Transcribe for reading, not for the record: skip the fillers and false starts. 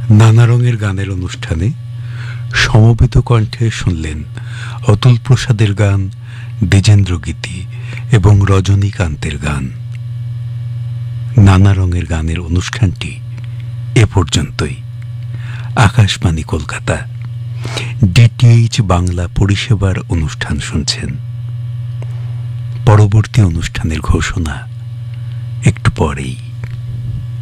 নানা রঙের গানের অনুষ্ঠানে সমবেত কণ্ঠে শুনলেন অতুল প্রসাদের গান, দ্বিজেন্দ্র গীতি এবং রজনীকান্তের গান। নানা রঙের গানের অনুষ্ঠানটি এ পর্যন্তই। আকাশবাণী কলকাতা ডিটিএইচ বাংলা পরিষেবার অনুষ্ঠান শুনছেন। পরবর্তী অনুষ্ঠানের ঘোষণা একটু পরেই।